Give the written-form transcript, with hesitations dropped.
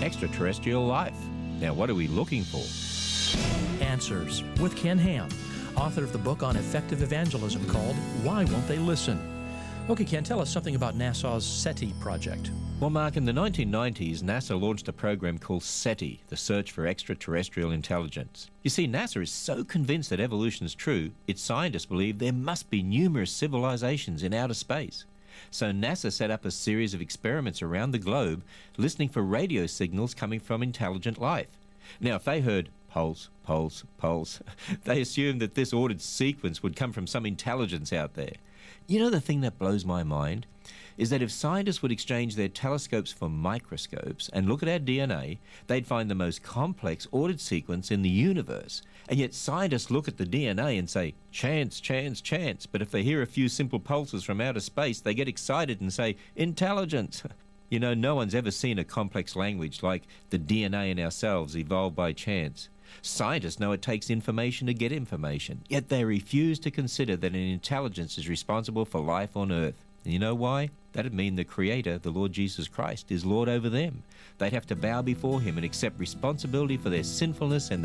extraterrestrial life. Now, what are we looking for? Answers with Ken Ham, author of the book on effective evangelism called Why Won't They Listen? Okay, Ken, tell us something about NASA's SETI project. Well, Mark, in the 1990s, NASA launched a program called SETI, the Search for Extraterrestrial Intelligence. You see, NASA is so convinced that evolution is true, its scientists believe there must be numerous civilizations in outer space. So NASA set up a series of experiments around the globe, listening for radio signals coming from intelligent life. Now, if they heard pulse, pulse, pulse, they assumed that this ordered sequence would come from some intelligence out there. You know, the thing that blows my mind is that if scientists would exchange their telescopes for microscopes and look at our DNA, they'd find the most complex ordered sequence in the universe. And yet scientists look at the DNA and say, chance, chance, chance. But if they hear a few simple pulses from outer space, they get excited and say, intelligence. You know, no one's ever seen a complex language like the DNA in ourselves evolved by chance. Scientists know it takes information to get information, yet they refuse to consider that an intelligence is responsible for life on Earth. And you know why? That'd mean the Creator, the Lord Jesus Christ, is Lord over them. They'd have to bow before Him and accept responsibility for their sinfulness and